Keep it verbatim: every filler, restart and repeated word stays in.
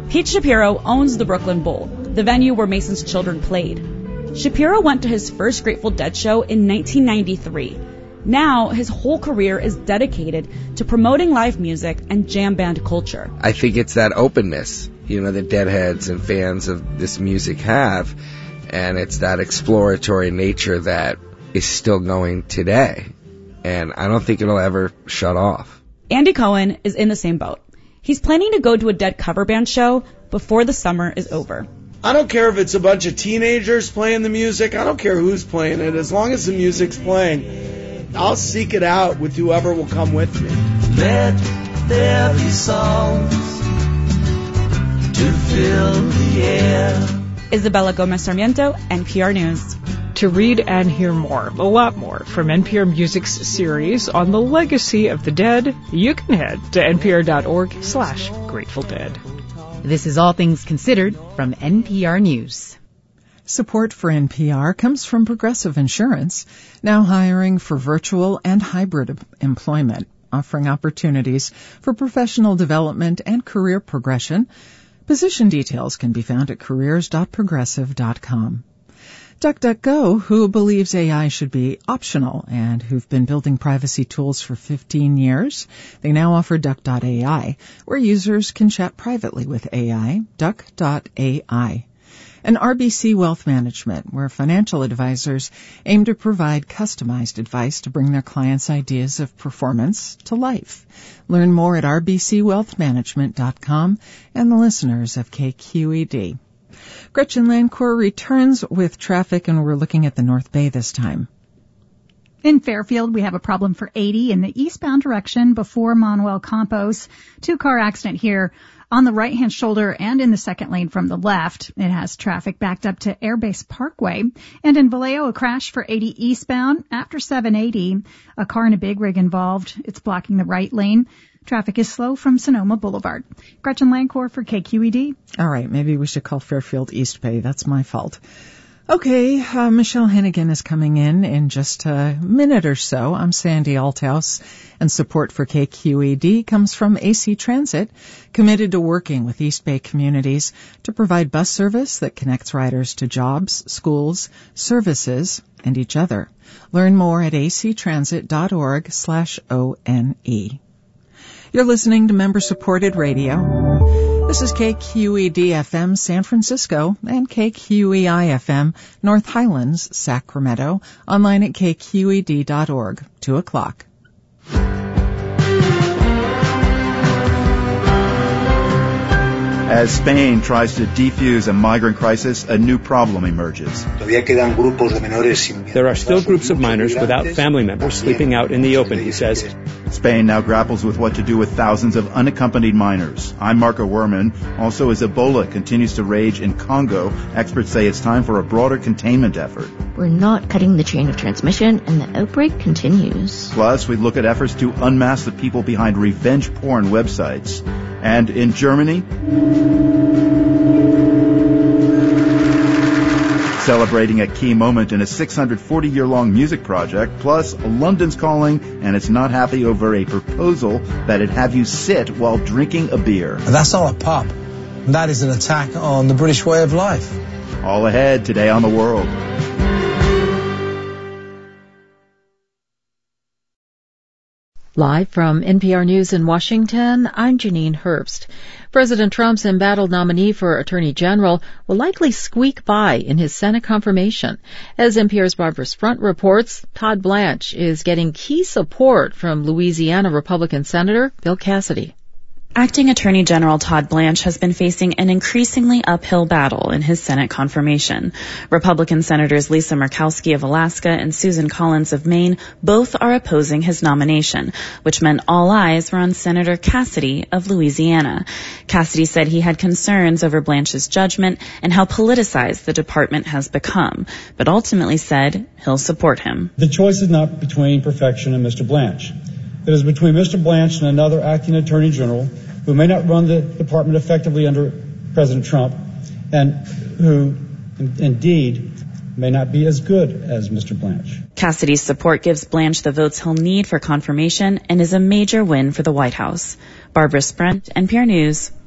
Pete Shapiro owns the Brooklyn Bowl, the venue where Mason's children played. Shapiro went to his first Grateful Dead show in nineteen ninety-three. Now, his whole career is dedicated to promoting live music and jam band culture. I think it's that openness, you know, that Deadheads and fans of this music have, and it's that exploratory nature that is still going today, and I don't think it'll ever shut off. Andy Cohen is in the same boat. He's planning to go to a Dead cover band show before the summer is over. I don't care if it's a bunch of teenagers playing the music. I don't care who's playing it. As long as the music's playing, I'll seek it out with whoever will come with me. Let there be songs to fill the air. Isabella Gomez Sarmiento, N P R News. To read and hear more, a lot more, from N P R Music's series on the legacy of the Dead, you can head to npr.org slash Grateful Dead. This is All Things Considered from N P R News. Support for N P R comes from Progressive Insurance, now hiring for virtual and hybrid employment, offering opportunities for professional development and career progression. Position details can be found at careers dot progressive dot com. DuckDuckGo, who believes A I should be optional and who've been building privacy tools for fifteen years, they now offer Duck dot A I, where users can chat privately with A I, Duck dot A I. And R B C Wealth Management, where financial advisors aim to provide customized advice to bring their clients' ideas of performance to life. Learn more at r b c wealth management dot com and the listeners of K Q E D. Gretchen Lancourt returns with traffic, and we're looking at the North Bay this time. In Fairfield, we have a problem for eighty in the eastbound direction before Manuel Campos. Two-car accident here on the right-hand shoulder and in the second lane from the left. It has traffic backed up to Airbase Parkway. And in Vallejo, a crash for eighty eastbound after seven eighty. A car and a big rig involved. It's blocking the right lane. Traffic is slow from Sonoma Boulevard. Gretchen Lancourt for K Q E D. All right, maybe we should call Fairfield East Bay. That's my fault. Okay, uh, Michelle Hennigan is coming in in just a minute or so. I'm Sandy Althouse, and support for K Q E D comes from A C Transit, committed to working with East Bay communities to provide bus service that connects riders to jobs, schools, services, and each other. Learn more at actransit.org slash O-N-E. You're listening to member-supported radio. This is K Q E D F M San Francisco and K Q E I F M North Highlands, Sacramento, online at k q e d dot org, two o'clock. As Spain tries to defuse a migrant crisis, a new problem emerges. There are still groups of minors without family members sleeping out in the open, he says. Spain now grapples with what to do with thousands of unaccompanied minors. I'm Marco Werman. Also, as Ebola continues to rage in Congo, experts say it's time for a broader containment effort. We're not cutting the chain of transmission, and the outbreak continues. Plus, we look at efforts to unmask the people behind revenge porn websites. And in Germany, celebrating a key moment in a six hundred forty year long music project, plus London's calling, and it's not happy over a proposal that'd have you sit while drinking a beer. That's not a pub. That is an attack on the British way of life. All ahead today on The World. Live from N P R News in Washington, I'm Janine Herbst. President Trump's embattled nominee for Attorney General will likely squeak by in his Senate confirmation. As N P R's Barbara Sprunt reports, Todd Blanche is getting key support from Louisiana Republican Senator Bill Cassidy. Acting Attorney General Todd Blanche has been facing an increasingly uphill battle in his Senate confirmation. Republican Senators Lisa Murkowski of Alaska and Susan Collins of Maine both are opposing his nomination, which meant all eyes were on Senator Cassidy of Louisiana. Cassidy said he had concerns over Blanche's judgment and how politicized the department has become, but ultimately said he'll support him. The choice is not between perfection and Mister Blanche. It is between Mister Blanche and another acting Attorney General who may not run the department effectively under President Trump and who, in- indeed, may not be as good as Mister Blanche. Cassidy's support gives Blanche the votes he'll need for confirmation and is a major win for the White House. Barbara Sprunt, N P R News,